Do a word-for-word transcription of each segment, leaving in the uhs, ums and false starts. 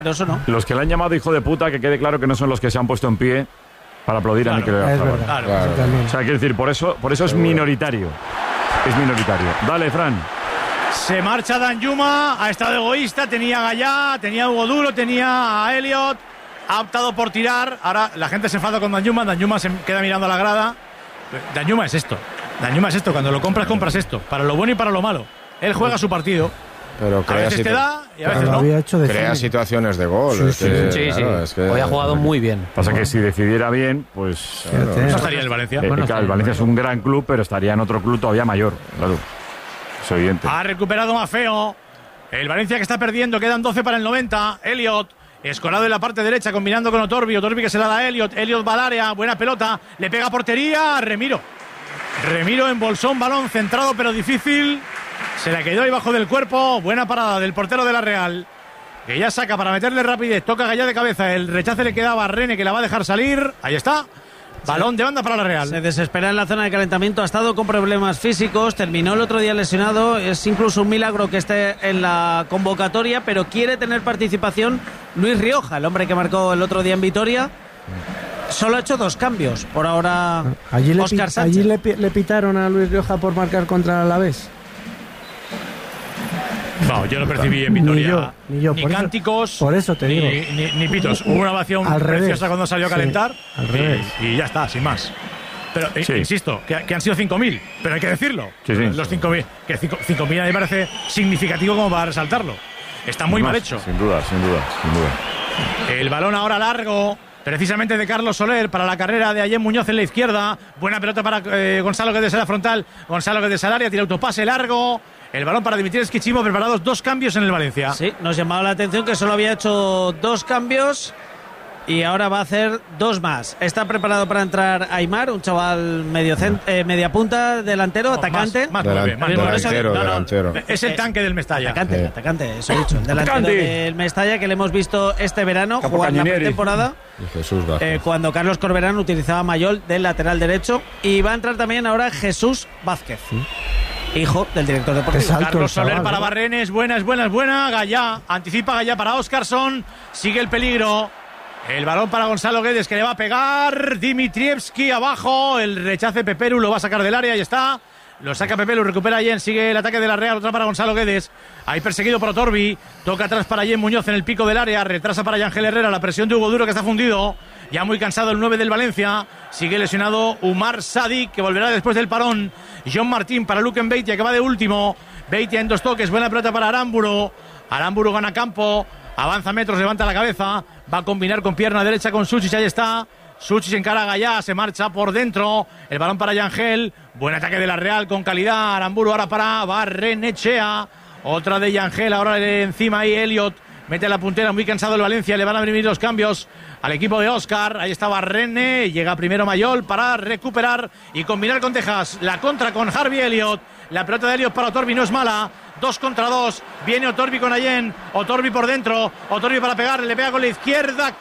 Eso no. Los que le han llamado hijo de puta, que quede claro que no son los que se han puesto en pie para aplaudir claro, a Mikel Oyarzabal. Claro, claro. O sea, quiero decir, por eso, por eso es minoritario. Es minoritario. Dale, Fran. Se marcha Danjuma, ha estado egoísta, tenía a Gallá, tenía a Hugo Duro, tenía a Elliot, ha optado por tirar. Ahora la gente se enfada con Danjuma, Danjuma se queda mirando a la grada. Danjuma es esto, Danjuma es esto, cuando lo compras, compras esto, para lo bueno y para lo malo. Él juega su partido. Pero a veces situ- te da y a veces claro, no. había hecho crea situaciones de gol. Sí, es sí, que, sí, claro, sí. Es que, Hoy ha jugado muy bien. Pasa que si decidiera bien, pues... Claro, no estaría en el Valencia. Eh, bueno, claro, el Valencia es un gran club, pero estaría en otro club todavía mayor. Claro, es evidente. Ha recuperado Mafeo. El Valencia que está perdiendo, quedan doce para el noventa. Elliot, escorado en la parte derecha, combinando con Otorbi. Otorbi que se la da a Elliot. Elliot va al área, buena pelota. Le pega a portería, Remiro. Remiro embolsó un balón centrado pero difícil. Se la quedó ahí bajo del cuerpo. Buena parada del portero de la Real, que ya saca para meterle rapidez. Toca Gallá de cabeza. El rechace le quedaba a Rene, que la va a dejar salir. Ahí está. Balón de banda para la Real. Se desespera en la zona de calentamiento. Ha estado con problemas físicos. Terminó el otro día lesionado. Es incluso un milagro que esté en la convocatoria, pero quiere tener participación Luis Rioja, el hombre que marcó el otro día en Vitoria. Solo ha hecho dos cambios. Por ahora, allí le, Óscar pi- Sánchez. allí le, pi- le pitaron a Luis Rioja por marcar contra el Alavés. No, yo no percibí en Vitoria ni, yo, ni, yo, ni por cánticos, eso, por eso te ni, digo. ni, ni pitos. Hubo una ovación Al preciosa revés. cuando salió a calentar. Sí, al y, revés. y ya está, sin más. Pero Sí. insisto, que, que han sido cinco mil, pero hay que decirlo. Sí, sí. Los cinco mil, que cinco mil a mí me parece significativo como para resaltarlo. Está muy mal hecho. Sin duda, sin duda, sin duda. El balón ahora largo, precisamente de Carlos Soler, para la carrera de Ayem Muñoz en la izquierda. Buena pelota para eh, Gonzalo Guedes en la frontal. Gonzalo Guedes al área, tira autopase largo. El balón para Dimitri Esquichimo, preparados dos cambios en el Valencia. Sí, nos llamaba la atención que solo había hecho dos cambios y ahora va a hacer dos más. Está preparado para entrar Aimar, un chaval medio cent- eh, media punta, delantero, No, atacante. Más, más Delan- nueve, más nueve. delantero, No, no, delantero. Es el tanque del Mestalla. Atacante, Sí. atacante, eso he dicho. El delantero Atacante. del Mestalla que le hemos visto este verano Capo jugar la Cañonieri. pretemporada. Y Jesús Vázquez. Eh, cuando Carlos Corberán utilizaba a Mayol del lateral derecho. Y va a entrar también ahora Jesús Vázquez, hijo del director deportivo. Es alto el Carlos Soler chaval, para ¿eh? Barrenes, buena, es buena, es buena. Gallá, anticipa Gallá para Óscarson. Sigue el peligro. El balón para Gonzalo Guedes, que le va a pegar. Dimitrievski abajo. El rechace Peperu lo va a sacar del área. Ahí está. Lo saca Peperu, recupera Yen. Sigue el ataque de la Real. Otra para Gonzalo Guedes. Ahí perseguido por Otorbi. Toca atrás para Yen Muñoz en el pico del área. Retrasa para Yángel Herrera. La presión de Hugo Duro, que está fundido. Ya muy cansado el nueve del Valencia. Sigue lesionado Umar Sadik, que volverá después del parón. John Martín para Luken Beitia, que va de último. Beitia en dos toques. Buena pelota para Aramburu. Aramburu gana campo. Avanza metros, levanta la cabeza. Va a combinar con pierna derecha con Suchis. Ahí está. Suchis encara a Gallá. Se marcha por dentro. El balón para Yangel. Buen ataque de la Real con calidad. Aramburu ahora para Barrenechea. Otra de Yangel. Ahora encima ahí Elliot. Mete la puntera, muy cansado el Valencia. Le van a venir los cambios al equipo de Óscar. Ahí está Barrene. Llega primero Mayol para recuperar y combinar con Tejas. La contra con Harvey Elliot. La pelota de Elliot para Otorbi no es mala. Dos contra dos. Viene Otorbi con Allen. Otorbi por dentro. Otorbi para pegar. Le pega con la izquierda.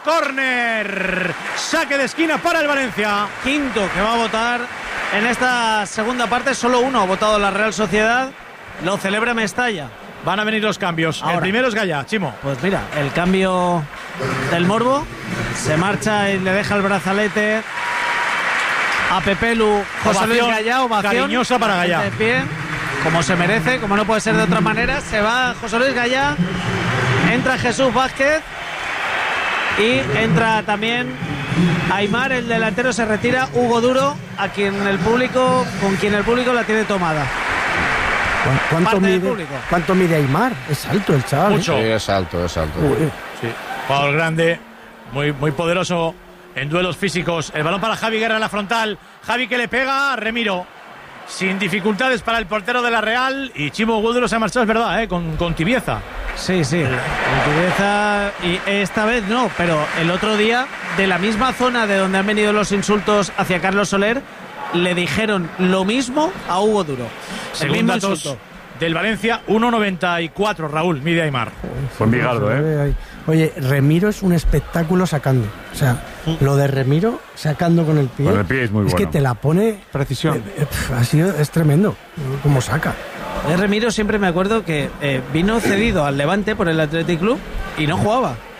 Córner. Saque de esquina para el Valencia. Quinto que va a votar en esta segunda parte. Solo uno ha votado la Real Sociedad. Lo celebra Mestalla. Van a venir los cambios. Ahora. El primero es Gallá, Chimo. Pues mira, el cambio del Morbo. Se marcha y le deja el brazalete a Pepelu. José Luis Ovación Gallá, ovación. cariñosa para Gallá. De pie, como se merece, como no puede ser de otra manera. Se va José Luis Gallá. Entra Jesús Vázquez. Y entra también Aimar, el delantero. Se retira Hugo Duro, a quien el público, con quien el público la tiene tomada. ¿Cuánto Parte del mide, público. ¿Cuánto mide Aimar? Es alto el chaval. ¿eh? Mucho. Sí, es alto, es alto. Uy, Sí, jugador grande, muy, muy poderoso en duelos físicos. El balón para Javi Guerra en la frontal. Javi que le pega a Remiro. Sin dificultades para el portero de la Real. Y Chimo Gudro se ha marchado, es verdad, ¿eh? con, con tibieza. Sí, sí. Con tibieza, y esta vez no, pero el otro día, de la misma zona de donde han venido los insultos hacia Carlos Soler, le dijeron lo mismo a Hugo Duro. El Según mismo datos insulto. del Valencia, uno noventa y cuatro, Raúl, mide Aimar. Fue Migaldo, ¿eh? Oye, Remiro es un espectáculo sacando. O sea, lo de Remiro sacando con el pie. Con el pie es muy Es bueno. que te la pone. Precisión. eh, eh, pf, ha sido, es tremendo. Como saca. De Remiro siempre me acuerdo que eh, vino cedido al Levante por el Athletic Club y no jugaba.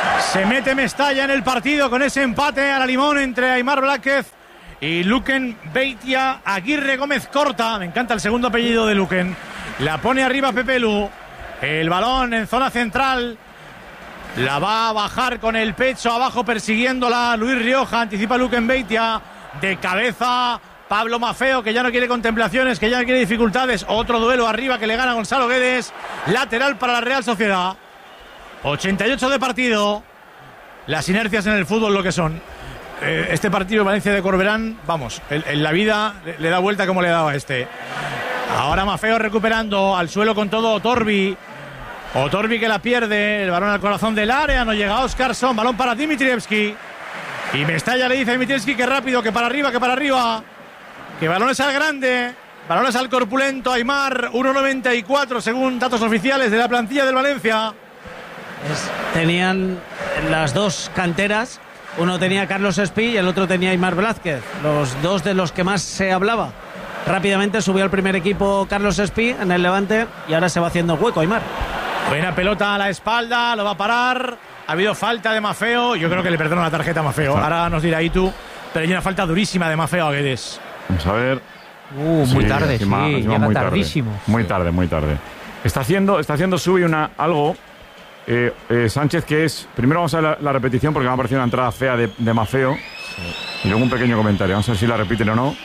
Se mete Mestalla en el partido con ese empate a la limón entre Aimar Blázquez y Luquen Beitia. Aguirre Gómez Corta, me encanta el segundo apellido de Luquen. La pone arriba Pepelu. El balón en zona central. La va a bajar con el pecho abajo persiguiéndola Luis Rioja. Anticipa Luquen Beitia. De cabeza Pablo Mafeo, que ya no quiere contemplaciones, que ya no quiere dificultades. Otro duelo arriba que le gana Gonzalo Guedes. Lateral para la Real Sociedad. ochenta y ocho de partido. Las inercias en el fútbol lo que son. Eh, este partido Valencia de Corberán, vamos, en, en la vida le, le da vuelta como le daba este. Ahora Mafeo recuperando al suelo con todo Otorbi. Otorbi que la pierde, el balón al corazón del área, no llega Oscarson, balón para Dimitrievski. Y Mestalla le dice a Dimitrievski que rápido, que para arriba, que para arriba. Que balones al grande, balones al corpulento Aimar, uno noventa y cuatro según datos oficiales de la plantilla del Valencia. Es, tenían las dos canteras, uno tenía Carlos Espí y el otro tenía Aimar Blázquez, los dos de los que más se hablaba. Rápidamente subió al primer equipo Carlos Espí en el Levante y ahora se va haciendo hueco Aimar. Buena pelota a la espalda, lo va a parar. Ha habido falta de Mafeo, yo creo que le perdono la tarjeta a Mafeo. Ahora nos dirá Itu, pero hay una falta durísima de Mafeo a Guedes. Vamos a ver. Uh, muy sí, tarde, encima, sí, encima llega muy tardísimo. Tarde, muy tarde, muy tarde. Está haciendo, está haciendo Subi una, algo, eh, eh, Sánchez, que es... Primero vamos a ver la, la repetición, porque me ha parecido una entrada fea de, de Mafeo. Sí. Y luego un pequeño comentario. Vamos a ver si la repiten o no.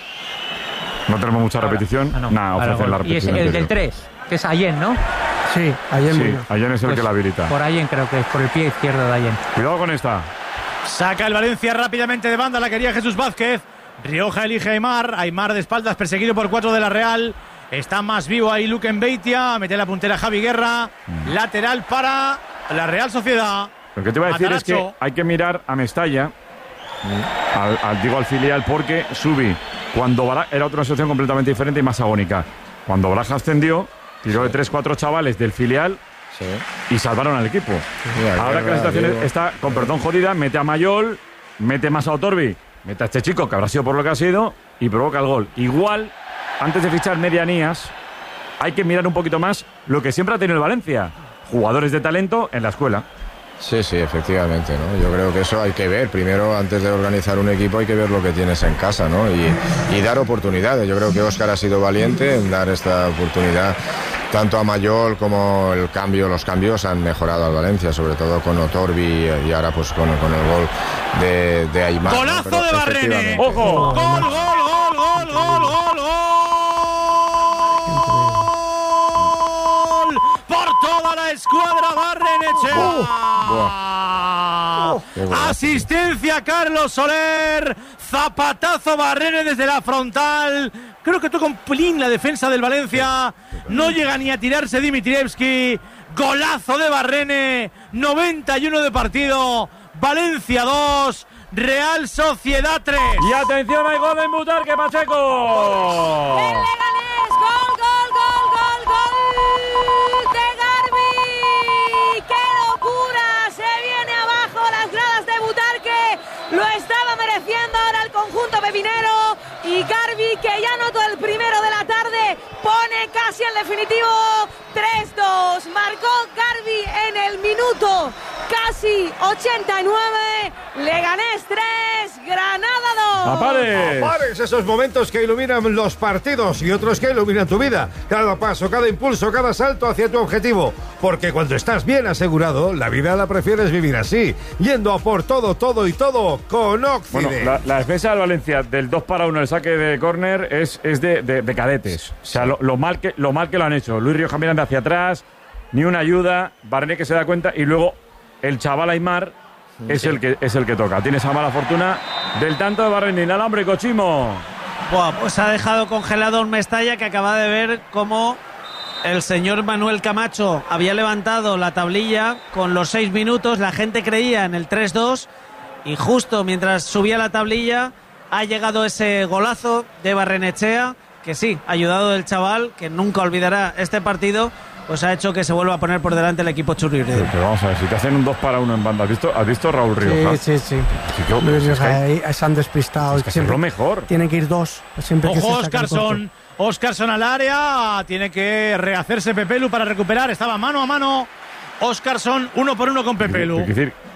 No tenemos mucha Ahora, repetición. Ah, no. Nada, ofrecen la repetición. Y es el del tres, que es Allen, ¿no? Sí, Allen. Sí, Allen es el pues que la habilita. Por Allen creo que es, por el pie izquierdo de Allen. Cuidado con esta. Saca el Valencia rápidamente de banda, la quería Jesús Vázquez. Rioja elige a Aimar. Aimar de espaldas, perseguido por cuatro de la Real. Está más vivo ahí Luquen Beitia. Mete la puntera Javi Guerra. Mm. Lateral para la Real Sociedad. Lo que te iba a decir Mataracho. Es que hay que mirar a Mestalla, mm. al, al, digo al filial, porque Subi, cuando Baraja, era otra situación completamente diferente y más agónica. Cuando Baraja ascendió, tiró de tres cuatro chavales del filial. Sí. Y salvaron al equipo. Sí, ahora que la situación digo. está, con perdón, jodida, mete a Mayol, mete más a Otorbi, mete a este chico, que habrá sido por lo que ha sido, y provoca el gol. Igual, antes de fichar medianías, hay que mirar un poquito más lo que siempre ha tenido el Valencia. Jugadores de talento en la escuela. Sí, sí, efectivamente, ¿no? Yo creo que eso hay que ver. Primero, antes de organizar un equipo, hay que ver lo que tienes en casa, ¿no? Y, y dar oportunidades. Yo creo que Óscar ha sido valiente en dar esta oportunidad. Tanto a Mayol como el cambio, los cambios han mejorado al Valencia, sobre todo con Otorbi y ahora pues con, con el gol de, de Aimar. ¡Golazo ¿no? de Barrene! ¡Ojo! ¡Gol, gol, gol, gol, gol, gol, gol! ¡Por toda la escuadra Barrenechea! Uh, uh, Asistencia Carlos Soler, zapatazo Barrene desde la frontal. Creo que toca un pelín la defensa del Valencia. No llega ni a tirarse Dimitrievski. Golazo de Barrene. noventa y uno de partido. Valencia dos. Real Sociedad tres. Y atención, hay gol en Butarque, Pacheco. El Leganés. Gol, gol, gol, gol, gol de Garbi. ¡Qué locura! Se viene abajo las gradas de Butarque. Lo estaba mereciendo ahora el conjunto pepinero. Y Garbi, que ya notó el primero de la tarde, pone casi el definitivo tres dos. Marcó Garbi en el minuto casi ochenta y nueve. Leganés tres, Granada dos. ¡Apares! ¡Apares! Esos momentos que iluminan los partidos y otros que iluminan tu vida. Cada paso, cada impulso, cada salto hacia tu objetivo. Porque cuando estás bien asegurado, la vida la prefieres vivir así. Yendo a por todo, todo y todo con Occident. Bueno, la, la defensa del Valencia del dos para uno, el saque de córner, es, es de, de, de cadetes. O sea, lo, lo, mal que, lo mal que lo han hecho. Luis Rioja mirando hacia atrás, ni una ayuda. Barrene que se da cuenta y luego el chaval Aimar es, sí. el que, es el que toca. Tiene esa mala fortuna del tanto de Barrene. El alambre, Cochimo. Buah, pues ha dejado congelado un Mestalla que acaba de ver cómo el señor Manuel Camacho había levantado la tablilla con los seis minutos. La gente creía en el tres dos y justo mientras subía la tablilla ha llegado ese golazo de Barrenechea, que sí, ayudado del chaval, que nunca olvidará este partido, pues ha hecho que se vuelva a poner por delante el equipo churriurri. Pero, pero vamos a ver, si te hacen un dos para uno en banda, ¿has visto, ¿has visto Raúl Rioja? Sí, sí, sí. sí que, Luis es Rioja, que hay, ahí se han despistado. Es que es lo mejor. Tienen que ir dos. Siempre Ojo, que se Oscarson. Oscarson al área. Tiene que rehacerse Pepelu para recuperar. Estaba mano a mano. Oscarson, uno por uno con Pepelu. Quiero decir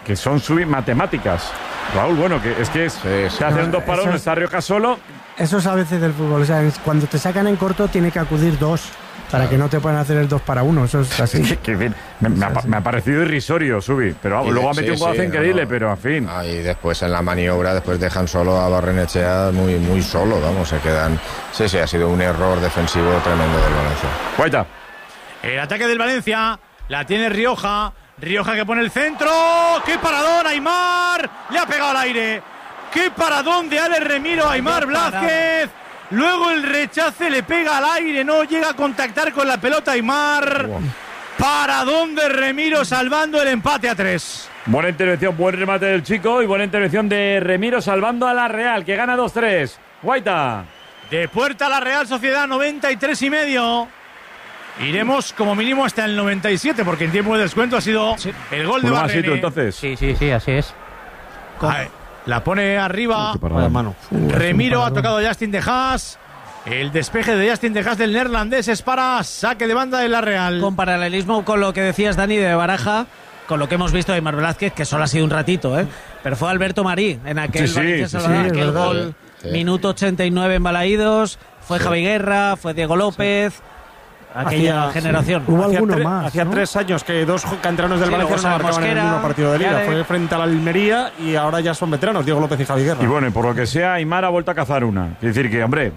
que son sub matemáticas. Raúl, bueno, que es que es, Sí, sí. se hacen No, dos para eso uno, es- está Rioja solo. Eso es a veces del fútbol. O sea, es- cuando te sacan en corto, tiene que acudir dos. Para que no te puedan hacer el dos para uno. Eso es así. Que- que bien, me, me ha, pa- me ha parecido irrisorio, Subi, pero vamos, Y luego ha sí, metido un golazo sí, increíble, no. pero en fin. Ah, y después en la maniobra, después dejan solo a Barrenechea muy, muy solo, vamos, se quedan. Sí, sí, ha sido un error defensivo tremendo del Valencia. Guaita. El ataque del Valencia la tiene Rioja. Rioja que pone el centro. ¡Qué paradón, Aimar! Le ha pegado al aire. ¡Qué paradón de Ale Remiro a Aimar Blázquez! Luego el rechace le pega al aire, no llega a contactar con la pelota Aimar. Paradón de Remiro salvando el empate a tres. Buena intervención, buen remate del chico y buena intervención de Remiro salvando a la Real, que gana dos tres. Guaita. De puerta a la Real Sociedad, noventa y tres y medio. Iremos como mínimo hasta el noventa y siete, porque en tiempo de descuento ha sido el gol de Uno más Barrene. sitio, entonces. Sí, sí, sí, así es. Ay, la pone arriba. Vaya mano. Remiro ha tocado Justin De Haas. El despeje de Justin De Haas del neerlandés es para saque de banda de la Real. Con paralelismo con lo que decías, Dani, de Baraja, con lo que hemos visto de Aimar Velázquez, que solo ha sido un ratito, ¿eh? Pero fue Alberto Marí en aquel, Sí, sí, Valencia sí, Salvador, sí, es aquel verdad. gol, Sí. minuto ochenta y nueve en Balaídos, fue Javi Guerra, fue Diego López, aquella Hacía- generación. Hubo Hacía, alguno tre- más. hacía ¿no? tres años que dos canteranos del Sí, Valencia luego no marcaban en el Mosquera, mismo partido de liga. Viale. Fue frente a la Almería y ahora ya son veteranos, Diego López y Javi Guerra. Y bueno, y por lo que sea, Aimar ha vuelto a cazar una. Quiere decir que, hombre,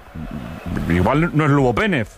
igual no es Lugo Pénez,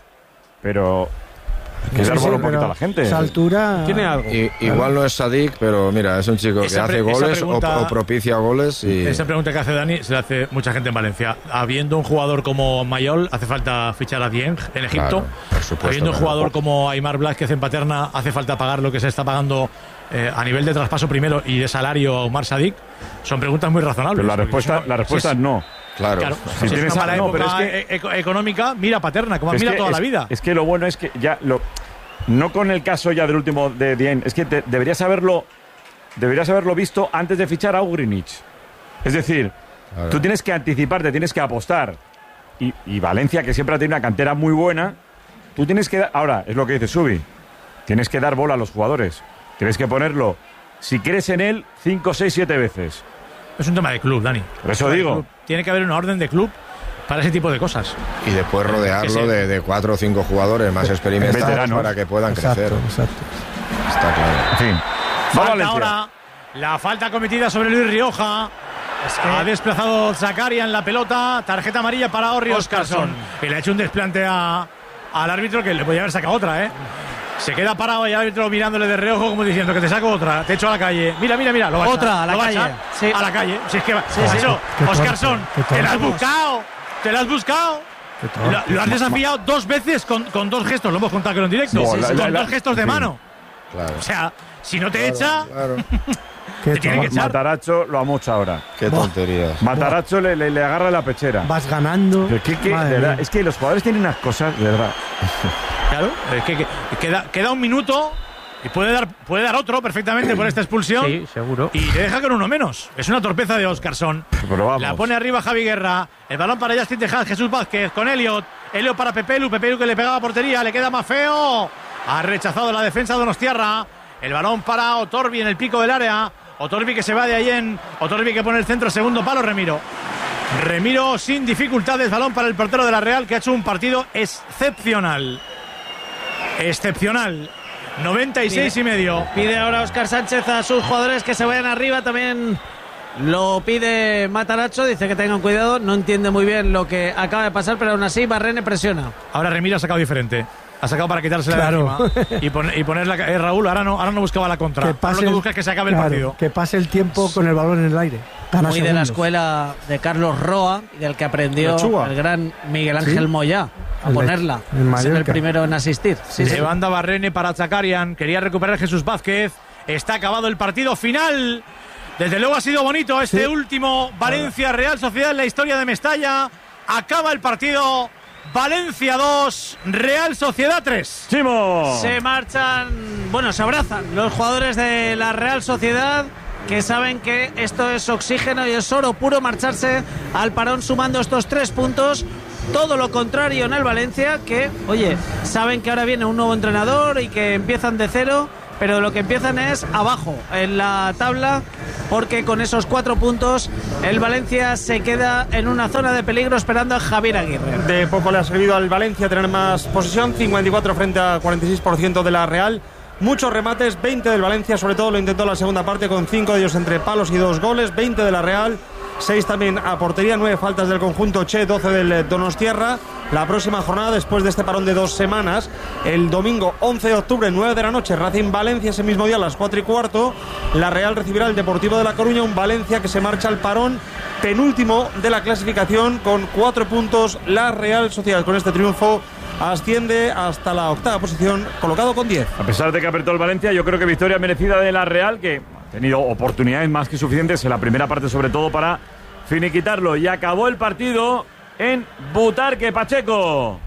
pero hay que Sí, dar sí, bola un poquito pero a la gente. Esa altura. Tiene algo. Y, igual no es Sadik, pero mira, es un chico que Esa hace pre- esa goles pregunta- o, o propicia goles. Y... Esa pregunta que hace Dani se la hace mucha gente en Valencia. Habiendo un jugador como Mayol, hace falta fichar a Dieng en Egipto. Claro, por supuesto, Habiendo un claro. jugador como Aimar Blázquez en Paterna, hace falta pagar lo que se está pagando eh, a nivel de traspaso primero y de salario a Omar Sadik. Son preguntas muy razonables. Pero la porque respuesta, si no- la respuesta si es no. Claro. Claro, Si si es tienes una a- mala no, pero época es que- e- eco- económica, mira Paterna, como Es mira que- toda es- la vida. Es que lo bueno es que ya lo. No con el caso ya del último de Dien, es que te- deberías haberlo. Deberías haberlo visto antes de fichar a Ugrinich. Es decir, Claro. tú tienes que anticiparte, tienes que apostar. Y, y Valencia, que siempre ha tenido una cantera muy buena, tú tienes que. Ahora, es lo que dice Subi. Tienes que dar bola a los jugadores. Tienes que ponerlo, si crees en él, cinco, seis, siete veces. Es un tema de club, Dani. Por eso Es un tema de digo. club. Tiene que haber una orden de club para ese tipo de cosas. Y después rodearlo Que sí. de, de cuatro o cinco jugadores más experimentados Veteranos. para que puedan Exacto, crecer. exacto. Está claro. En fin. Va Falta Valencia. ahora la falta cometida sobre Luis Rioja. Ha desplazado Zakaria en la pelota. Tarjeta amarilla para Orri Oscarsson. Y le ha hecho un desplante a- al árbitro que le podía haber sacado otra, ¿eh? Se queda parado y el árbitro mirándole de reojo como diciendo que te saco otra, te echo a la calle. Mira, mira, mira, lo va a Otra, echar, a la lo va calle. echar. Sí. A la calle. Si es que va. Sí, Pues sí. eso, Qué torpe, Oscarsson, qué te la has torpe. buscado. Te la has buscado. Qué torpe. Lo, lo has desafiado dos veces con, con dos gestos. Lo hemos contado que en directo. Sí, sí, con sí. La- la- dos gestos de sí. mano. Claro. O sea, si no te echa, Claro. Qué te tiene que torpe. echar. Mataracho lo amocha ahora. Qué tonterías. Mataracho le, le, le agarra la pechera. Vas ganando. Pero que- que, Madre de verdad, mía. es que los jugadores tienen unas cosas, de verdad. claro, es que, que- queda, queda un minuto y puede dar, puede dar otro perfectamente por esta expulsión. Sí, seguro. Y te deja con uno menos. Es una torpeza de Oscarsson. Pero vamos. La pone arriba Javi Guerra. El balón para Justin De Haas, Jesús Vázquez con Elliot. Elliot para Pepelu. Pepelu que le pegaba a portería. Le queda más feo. Ha rechazado la defensa de Donostiarra. El balón para Otorbi en el pico del área. Otorbi que se va de ahí en. Otorbi que pone el centro, segundo palo, Remiro. Remiro sin dificultades. Balón para el portero de la Real que ha hecho un partido excepcional. Excepcional. noventa y seis y medio. Pide ahora Óscar Sánchez a sus jugadores que se vayan arriba. También lo pide Mataracho. Dice que tengan cuidado. No entiende muy bien lo que acaba de pasar, pero aún así Barrene presiona. Ahora Remiro ha sacado diferente. Ha sacado para quitársela Claro. de encima y, pon- y ponerla. Eh, Raúl, ahora no, ahora no buscaba la contra. Que Ahora pase lo que el- busca es que se acabe claro, el partido. Que pase el tiempo con el balón en el aire. Gana Muy de la segundos. escuela de Carlos Roa y del que aprendió Lechuga. el gran Miguel Ángel Sí. Moyá a El de- ponerla. el Ser Mallorca. el primero en asistir. Sí, sí. Se banda Barrene para Zakarian. Quería recuperar Jesús Vázquez. Está acabado el partido final. Desde luego ha sido bonito este Sí. último Valencia Real Sociedad en la historia de Mestalla. Acaba el partido. Valencia dos, Real Sociedad tres. ¡Chimo! Se marchan, bueno, se abrazan los jugadores de la Real Sociedad que saben que esto es oxígeno y es oro puro marcharse al parón sumando estos tres puntos. Todo lo contrario en el Valencia, que, oye, saben que ahora viene un nuevo entrenador y que empiezan de cero pero lo que empiezan es abajo en la tabla, porque con esos cuatro puntos el Valencia se queda en una zona de peligro esperando a Javier Aguirre. De poco le ha servido al Valencia tener más posesión, cincuenta y cuatro frente a cuarenta y seis por ciento de la Real. Muchos remates, veinte del Valencia, sobre todo lo intentó en la segunda parte con cinco de ellos entre palos y dos goles, veinte de la Real, seis también a portería, nueve faltas del conjunto Che, doce del Donostiarra. La próxima jornada, después de este parón de dos semanas, el domingo once de octubre, nueve de la noche, Racing Valencia, ese mismo día a las cuatro y cuarto, la Real recibirá el Deportivo de La Coruña, un Valencia que se marcha al parón, penúltimo de la clasificación con cuatro puntos. La Real Sociedad con este triunfo asciende hasta la octava posición, colocado con diez. A pesar de que apretó el Valencia, yo creo que victoria merecida de la Real, que ha tenido oportunidades más que suficientes en la primera parte, sobre todo para finiquitarlo. Y acabó el partido en Butarque. Pacheco.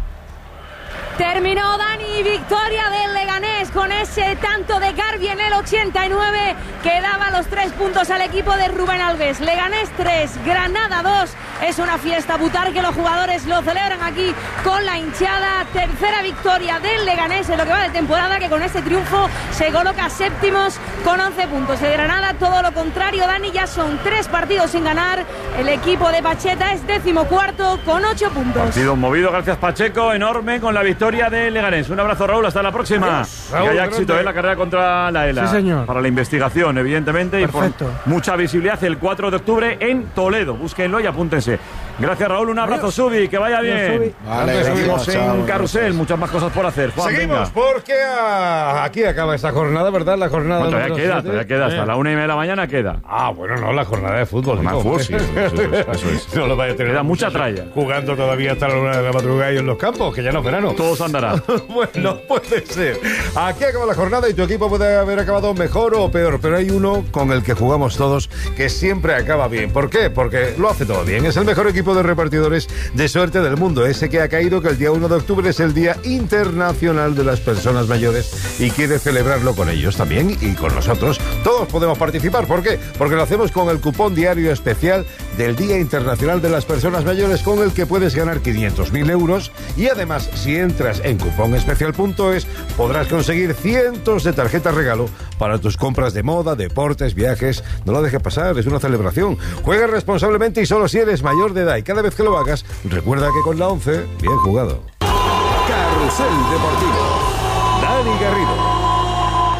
Terminó Dani, victoria del Leganés con ese tanto de Garbi en el ochenta y nueve que daba los tres puntos al equipo de Rubén Alves. Leganés tres, Granada dos. Es una fiesta Butarque, los jugadores lo celebran aquí con la hinchada. Tercera victoria del Leganés en lo que va de temporada, que con este triunfo se coloca séptimos con once puntos. El Granada todo lo contrario, Dani, ya son tres partidos sin ganar. El equipo de Pacheta es decimocuarto con ocho puntos. Partido movido, gracias Pacheco, enorme con la victoria de Leganés. Un abrazo, Raúl, hasta la próxima. Adiós, que Raúl, haya éxito en la carrera contra la ELA. Sí, señor. Para la investigación, evidentemente. Perfecto. Y por mucha visibilidad el cuatro de octubre en Toledo. Búsquenlo y apúntense. Gracias, Raúl. Un abrazo, Adiós. Subi. Que vaya bien. Vale, Antes seguimos gracias, en chao, Carrusel. gracias. Muchas más cosas por hacer. Juan, Seguimos venga. porque ah, aquí acaba esta jornada, ¿verdad? La jornada Bueno, todavía número queda, siete. todavía queda. Hasta Eh. la una y media de la mañana queda. Ah, bueno, no, la jornada de fútbol. Jornada digo, de fútbol, sí, hombre. eso es, eso es. No lo vaya a tener. Queda los mucha muchachos tralla. Jugando todavía hasta la una de la madrugada y en los campos, que ya no es verano. Todo se andará. Bueno, puede ser. Aquí acaba la jornada y tu equipo puede haber acabado mejor o peor, pero hay uno con el que jugamos todos que siempre acaba bien. ¿Por qué? Porque lo hace todo bien. Es el mejor equipo de repartidores de suerte del mundo. Ese que ha caído que el día uno de octubre es el Día Internacional de las Personas Mayores y quiere celebrarlo con ellos también y con nosotros. Todos podemos participar. ¿Por qué? Porque lo hacemos con el cupón diario especial del Día Internacional de las Personas Mayores, con el que puedes ganar quinientos mil euros y además, si entras en cupón especial punto es, podrás conseguir cientos de tarjetas regalo para tus compras de moda, deportes, viajes. No lo dejes pasar, es una celebración. Juega responsablemente y solo si eres mayor de edad, y cada vez que lo hagas, recuerda que con la once, bien jugado. Carrusel Deportivo. Dani Garrido.